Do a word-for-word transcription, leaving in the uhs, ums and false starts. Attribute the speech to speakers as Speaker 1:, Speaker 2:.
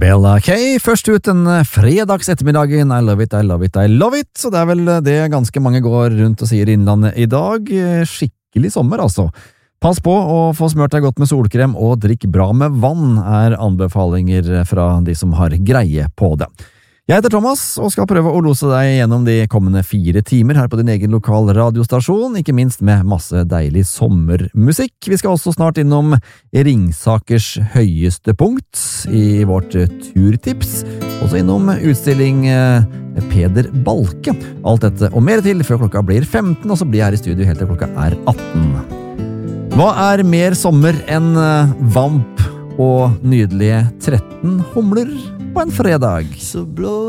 Speaker 1: Ella K, først ut en fredags ettermiddagen. I love it, I love it, I love it. Så det er vel det ganske mange går rundt og sier i Innlandet i dag. Skikkelig sommer, altså. Pass på å få smørt deg godt med solkrem, og drikk bra med vann, er anbefalinger fra de som har greie på det. Jeg heter Thomas, og skal prøve å lose deg gjennom de kommende fire timer her på din egen lokal radiostasjon, ikke minst med masse deilig sommermusikk. Vi skal også snart innom Ringsakers høyeste punkt i vårt turtips, også innom utstilling Peder Balke. Alt dette og mer til før klokka blir femten, og så blir jeg her i studio helt til klokka er atten. Hva er mer sommer enn vamp og nydelige tretten humler på en fredag?
Speaker 2: Så blå